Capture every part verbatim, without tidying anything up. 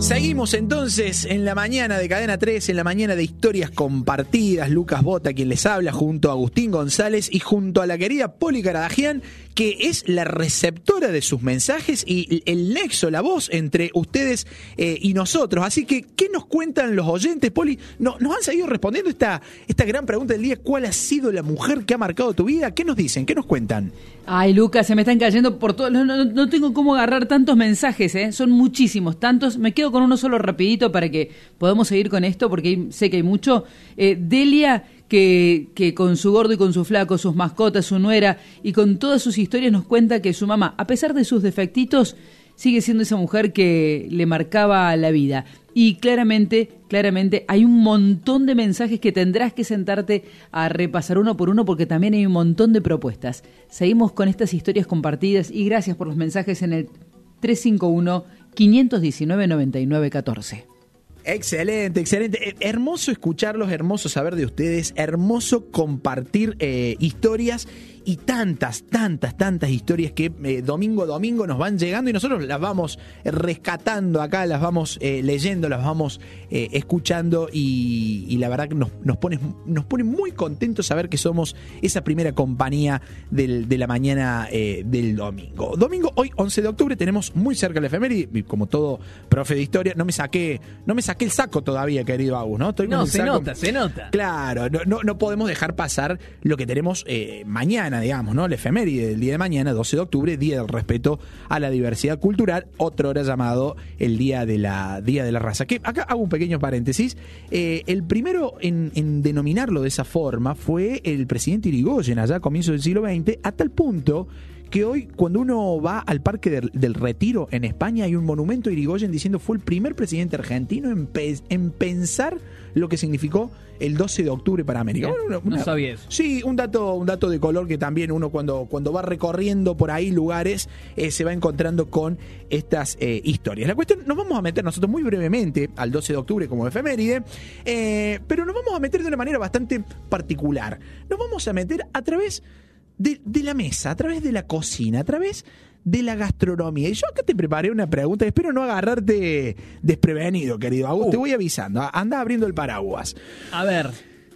Seguimos entonces en la mañana de Cadena tres, en la mañana de historias compartidas. Lucas Bota quien les habla, junto a Agustín González y junto a la querida Poli Caradagian, que es la receptora de sus mensajes y el nexo, la voz entre ustedes eh, y nosotros. Así que, ¿qué nos cuentan los oyentes, Poli? No, nos han seguido respondiendo esta, esta gran pregunta del día: ¿cuál ha sido la mujer que ha marcado tu vida? ¿Qué nos dicen? ¿Qué nos cuentan? Ay, Lucas, se me están cayendo por todo. No, no, no tengo cómo agarrar tantos mensajes, ¿eh? Son muchísimos, tantos. Me quedo con uno solo rapidito para que podamos seguir con esto, porque sé que hay mucho. Eh, Delia, que, que con su gordo y con su flaco, sus mascotas, su nuera y con todas sus historias nos cuenta que su mamá, a pesar de sus defectitos, sigue siendo esa mujer que le marcaba la vida. Y claramente, claramente hay un montón de mensajes que tendrás que sentarte a repasar uno por uno, porque también hay un montón de propuestas. Seguimos con estas historias compartidas y gracias por los mensajes en el tres cinco uno, cinco uno nueve, nueve nueve uno cuatro. Excelente, excelente. Eh, hermoso escucharlos, hermoso saber de ustedes, hermoso compartir eh, historias y tantas, tantas, tantas historias que eh, domingo a domingo nos van llegando y nosotros las vamos rescatando acá, las vamos eh, leyendo, las vamos eh, escuchando y, y la verdad que nos, nos, pone, nos pone muy contentos saber que somos esa primera compañía del, de la mañana eh, del domingo. Domingo, hoy once de octubre, tenemos muy cerca la efeméride y como todo profe de historia, no me saqué, no me saqué el saco todavía, querido Agus, ¿no? Estoy con no, el se saco. nota, se nota. Claro, no, no, no podemos dejar pasar lo que tenemos eh, mañana, digamos, ¿no? La efeméride del día de mañana, doce de octubre, Día del Respeto a la Diversidad Cultural, otro hora llamado el Día de la Día de la Raza. Que acá hago un pequeño paréntesis. Eh, el primero en, en denominarlo de esa forma fue el presidente Irigoyen, allá a comienzos del siglo veinte, a tal punto que hoy, cuando uno va al Parque del, del Retiro en España, hay un monumento a Irigoyen diciendo fue el primer presidente argentino en, pe- en pensar lo que significó el doce de octubre para América. Una, una, no sabía eso. Sí, un dato, un dato de color que también uno cuando, cuando va recorriendo por ahí lugares eh, se va encontrando con estas eh, historias. La cuestión, nos vamos a meter nosotros muy brevemente al doce de octubre como efeméride, eh, pero nos vamos a meter de una manera bastante particular. Nos vamos a meter a través De, de la mesa, a través de la cocina, a través de la gastronomía. Y yo acá te preparé una pregunta, espero no agarrarte desprevenido, querido Agus, uh. te voy avisando, anda abriendo el paraguas. A ver.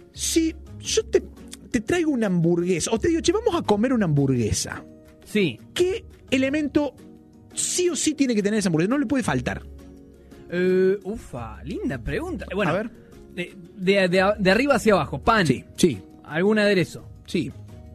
Si yo te, te traigo una hamburguesa, o te digo, che, vamos a comer una hamburguesa. Sí. ¿Qué elemento sí o sí tiene que tener esa hamburguesa? No le puede faltar. Uh, ufa, linda pregunta. Bueno, a ver. De, de, de, de arriba hacia abajo, pan. Sí, sí. ¿Algún aderezo? Sí.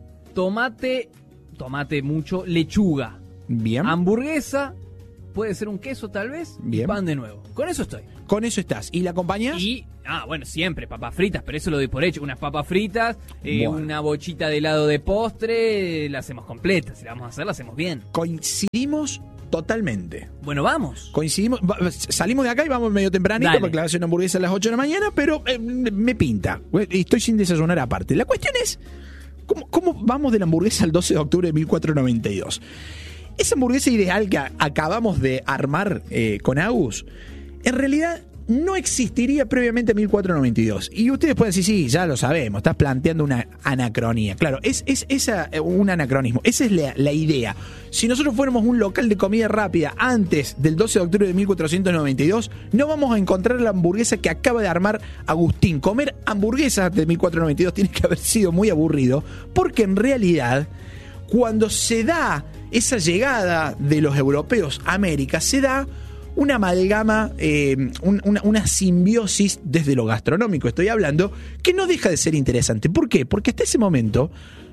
Tomate, tomate mucho, lechuga. Bien. Hamburguesa, puede ser un queso tal vez. Bien. Y pan de nuevo. Con eso estoy. Con eso estás. ¿Y la acompañas? Y, ah, bueno, siempre, papas fritas, pero eso lo doy por hecho. Unas papas fritas, eh, bueno. una bochita de helado de postre, la hacemos completa. Si la vamos a hacer, la hacemos bien. Coincidimos totalmente. Bueno, vamos. Coincidimos, salimos de acá y vamos medio tempranito. Dale. Porque la hace una hamburguesa a las ocho de la mañana, pero eh, me pinta. Estoy sin desayunar aparte. La cuestión es, ¿cómo, cómo vamos de la hamburguesa al doce de octubre de mil cuatrocientos noventa y dos? Esa hamburguesa ideal que acabamos de armar eh, con Agus, en realidad no existiría previamente a mil cuatrocientos noventa y dos. Y ustedes pueden decir, sí, ya lo sabemos, estás planteando una anacronía. Claro, es, es esa, un anacronismo. Esa es la, la idea. Si nosotros fuéramos un local de comida rápida antes del doce de octubre de mil cuatrocientos noventa y dos, no vamos a encontrar la hamburguesa que acaba de armar Agustín. Comer hamburguesas de mil cuatrocientos noventa y dos tiene que haber sido muy aburrido, porque en realidad, cuando se da esa llegada de los europeos a América, se da una amalgama, eh, un, una, una simbiosis desde lo gastronómico, estoy hablando, que no deja de ser interesante. ¿Por qué? Porque hasta ese momento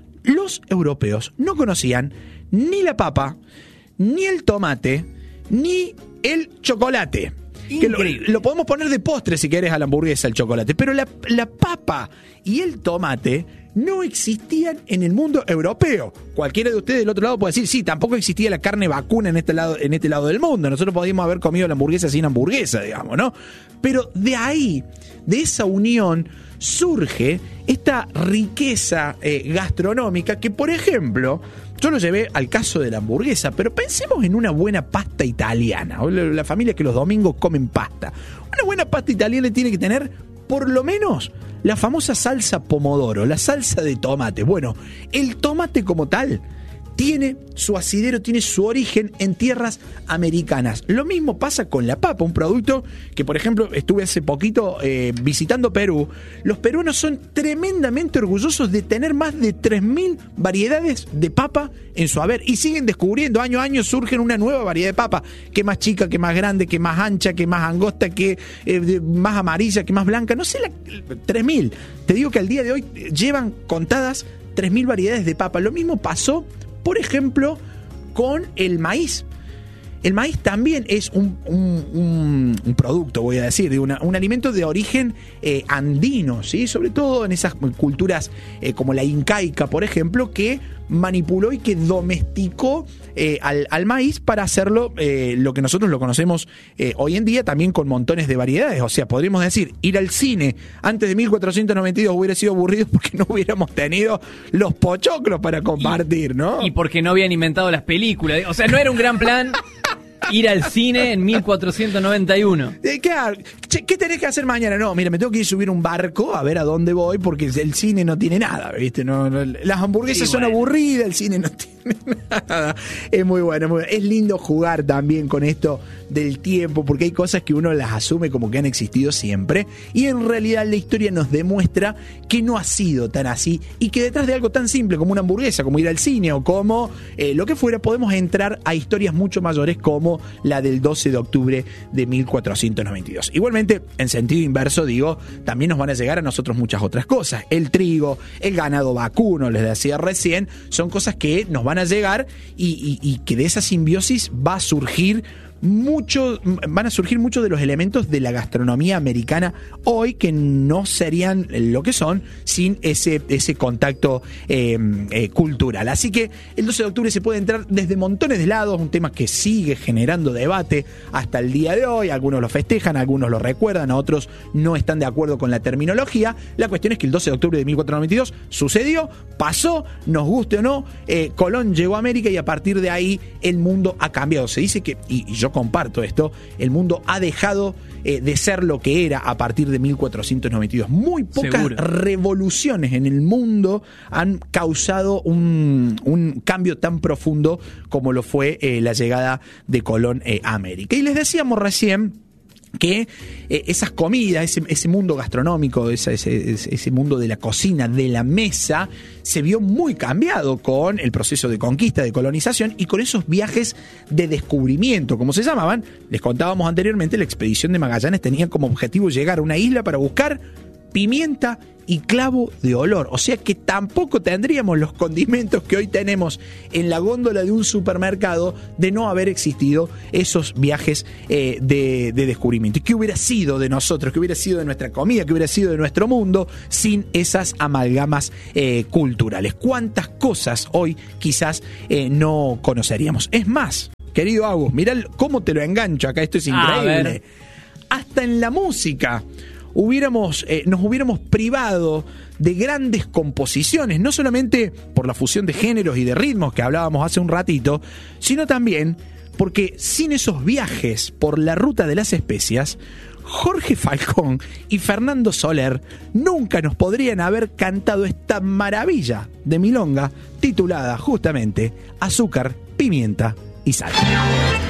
los europeos no conocían ni la papa, ni el tomate, ni el chocolate. Que lo, lo podemos poner de postre si querés a la hamburguesa, el chocolate, pero la, la papa y el tomate no existían en el mundo europeo. Cualquiera de ustedes del otro lado puede decir, sí, tampoco existía la carne vacuna en este lado, en este lado del mundo. Nosotros podíamos haber comido la hamburguesa sin hamburguesa, digamos, ¿no? Pero de ahí, de esa unión, surge esta riqueza eh, gastronómica que, por ejemplo, yo lo llevé al caso de la hamburguesa, pero pensemos en una buena pasta italiana. La familia que los domingos comen pasta. Una buena pasta italiana tiene que tener, por lo menos, la famosa salsa pomodoro, la salsa de tomate. Bueno, el tomate como tal tiene su asidero, tiene su origen en tierras americanas. Lo mismo pasa con la papa, un producto que, por ejemplo, estuve hace poquito eh, visitando Perú. Los peruanos son tremendamente orgullosos de tener más de tres mil variedades de papa en su haber y siguen descubriendo, año a año surgen una nueva variedad de papa, que más chica, que más grande, que más ancha, que más angosta, que eh, más amarilla, que más blanca, no sé, la, tres mil. Te digo que al día de hoy llevan contadas tres mil variedades de papa. Lo mismo pasó, por ejemplo, con el maíz. El maíz también es un, un, un, un producto, voy a decir, de una, un alimento de origen eh, andino, ¿sí? Sobre todo en esas culturas eh, como la incaica, por ejemplo, que manipuló y que domesticó eh, al, al maíz para hacerlo eh, lo que nosotros lo conocemos eh, hoy en día, también con montones de variedades. O sea, podríamos decir, ir al cine antes de mil cuatrocientos noventa y dos hubiera sido aburrido porque no hubiéramos tenido los pochoclos para compartir, ¿no? Y porque no habían inventado las películas. O sea, no era un gran plan ir al cine en mil cuatrocientos noventa y uno. ¿Qué, ¿Qué tenés que hacer mañana? No, mira, me tengo que ir a subir un barco a ver a dónde voy porque el cine no tiene nada, ¿viste? No, no, las hamburguesas sí, son bueno. aburridas, el cine no tiene nada. Es muy bueno, muy bueno. Es lindo jugar también con esto del tiempo porque hay cosas que uno las asume como que han existido siempre y en realidad la historia nos demuestra que no ha sido tan así y que detrás de algo tan simple como una hamburguesa, como ir al cine o como eh, lo que fuera, podemos entrar a historias mucho mayores como la del doce de octubre de mil cuatrocientos noventa y dos. Igualmente, en sentido inverso, digo, también nos van a llegar a nosotros muchas otras cosas. El trigo, el ganado vacuno, les decía recién, son cosas que nos van a llegar y, y, y que de esa simbiosis va a surgir mucho, van a surgir muchos de los elementos de la gastronomía americana hoy que no serían lo que son sin ese, ese contacto eh, eh, cultural. Así que el doce de octubre se puede entrar desde montones de lados, un tema que sigue generando debate hasta el día de hoy. Algunos lo festejan, algunos lo recuerdan, otros no están de acuerdo con la terminología. La cuestión es que el doce de octubre de mil cuatrocientos noventa y dos sucedió, pasó, nos guste o no, eh, Colón llegó a América y a partir de ahí el mundo ha cambiado. Se dice que, y, y yo comparto esto, el mundo ha dejado eh, de ser lo que era a partir de mil cuatrocientos noventa y dos. Muy pocas Seguro. revoluciones en el mundo han causado un, un cambio tan profundo como lo fue eh, la llegada de Colón eh, a América. Y les decíamos recién que eh, esas comidas, ese, ese mundo gastronómico, ese, ese, ese mundo de la cocina, de la mesa, se vio muy cambiado con el proceso de conquista, de colonización y con esos viajes de descubrimiento, como se llamaban. Les contábamos anteriormente, la expedición de Magallanes tenía como objetivo llegar a una isla para buscar pimienta y clavo de olor, o sea que tampoco tendríamos los condimentos que hoy tenemos en la góndola de un supermercado de no haber existido esos viajes eh, de, de descubrimiento. ¿Y qué hubiera sido de nosotros? ¿Qué hubiera sido de nuestra comida? ¿Qué hubiera sido de nuestro mundo sin esas amalgamas eh, culturales? ¿Cuántas cosas hoy quizás eh, no conoceríamos? Es más, querido Agus, mirá cómo te lo engancho acá, esto es increíble. Hasta en la música hubiéramos, eh, nos hubiéramos privado de grandes composiciones, no solamente por la fusión de géneros y de ritmos que hablábamos hace un ratito, sino también porque sin esos viajes por la ruta de las especias, Jorge Falcón y Fernando Soler nunca nos podrían haber cantado esta maravilla de milonga titulada justamente Azúcar, Pimienta y Sal.